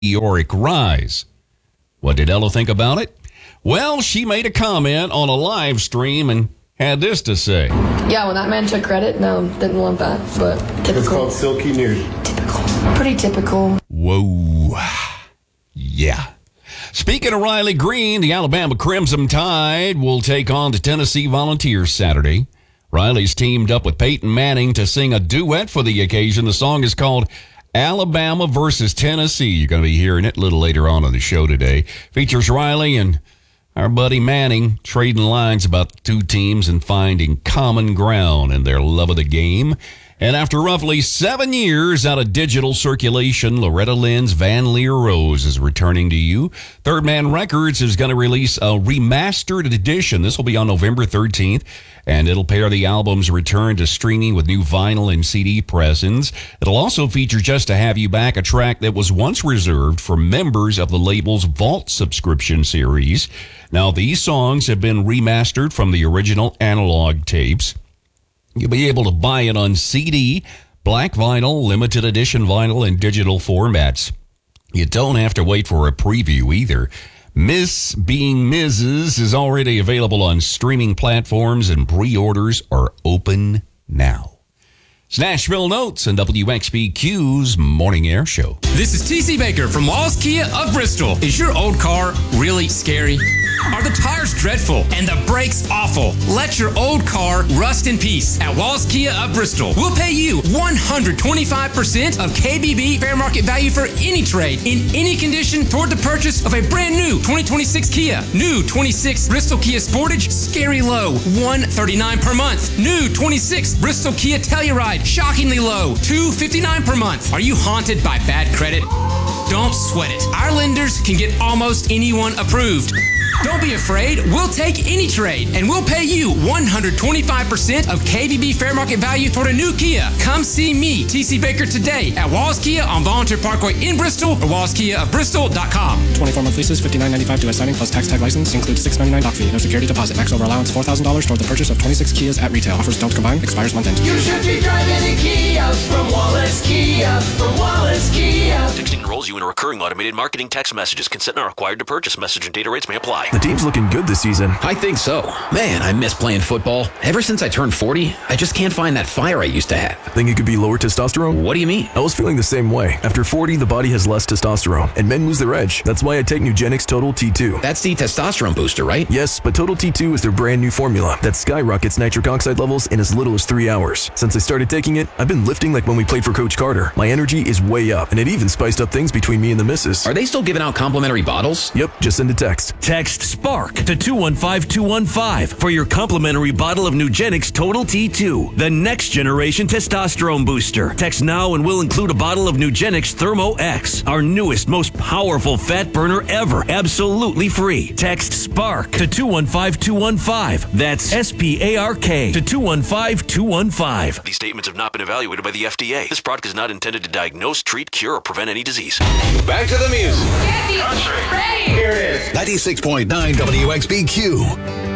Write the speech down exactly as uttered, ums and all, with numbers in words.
meteoric rise. What did Ella think about it? Well, she made a comment on a live stream and had this to say. Yeah, when that man took credit, no, didn't want that, but typical. It's called silky nude. Typical. Pretty typical. Whoa. Yeah. Speaking of Riley Green, the Alabama Crimson Tide will take on the Tennessee Volunteers Saturday. Riley's teamed up with Peyton Manning to sing a duet for the occasion. The song is called Alabama versus Tennessee. You're going to be hearing it a little later on in the show today. Features Riley and our buddy Manning trading lines about the two teams and finding common ground in their love of the game. And after roughly seven years out of digital circulation, Loretta Lynn's Van Leer Rose is returning to you. Third Man Records is going to release a remastered edition. This will be on November thirteenth, and it'll pair the album's return to streaming with new vinyl and C D pressings. It'll also feature Just to Have You Back, a track that was once reserved for members of the label's Vault subscription series. Now, these songs have been remastered from the original analog tapes. You'll be able to buy it on C D, black vinyl, limited edition vinyl, and digital formats. You don't have to wait for a preview either. Miss Being Missus is already available on streaming platforms, and pre-orders are open now. It's Nashville Notes and W X B Q's Morning Air Show. This is T C Baker from Walls Kia of Bristol. Is your old car really scary? Are the tires dreadful and the brakes awful? Let your old car rust in peace at Walls Kia of Bristol. We'll pay you one hundred twenty-five percent of K B B fair market value for any trade in any condition toward the purchase of a brand new twenty twenty-six Kia. New twenty-six Bristol Kia Sportage, scary low, one hundred thirty-nine dollars per month. New twenty-six Bristol Kia Telluride, shockingly low, two hundred fifty-nine dollars per month. Are you haunted by bad credit? Don't sweat it. Our lenders can get almost anyone approved. Don't be afraid. We'll take any trade, and we'll pay you one hundred twenty-five percent of K B B fair market value for a new Kia. Come see me, T C Baker, today at Walls Kia on Volunteer Parkway in Bristol or walls kia of bristol dot com. twenty-four month leases, fifty-nine ninety-five due at signing plus tax tag license. Includes six ninety-nine doc fee. No security deposit. Max over allowance four thousand dollars toward the purchase of twenty-six Kias at retail. Offers don't combine. Expires month end. You should be driving a Kia from Wallace Kia. From Wallace Kia. Texting enrolls you in a recurring automated marketing text messages. Consent not required to purchase. Message and data rates may apply. The team's looking good this season. I think so. Man, I miss playing football. Ever since I turned forty, I just can't find that fire I used to have. Think it could be lower testosterone? What do you mean? I was feeling the same way. After forty, the body has less testosterone, and men lose their edge. That's why I take Nugenix Total T two. That's the testosterone booster, right? Yes, but Total T two is their brand new formula that skyrockets nitric oxide levels in as little as three hours. Since I started taking it, I've been lifting like when we played for Coach Carter. My energy is way up, and it even spiced up things between me and the missus. Are they still giving out complimentary bottles? Yep, just send a text. Text SPARK to two one five two one five for your complimentary bottle of Nugenix Total T two, the next generation testosterone booster. Text now and we'll include a bottle of Nugenix Thermo X, our newest, most powerful fat burner ever, absolutely free. Text SPARK to two one five two one five. That's S P A R K to two one five two one five. These statements have not been evaluated by the F D A. This product is not intended to diagnose, treat, cure, or prevent any disease. Back to the music. Get the ready. Here it is. ninety-six point nine W X B Q.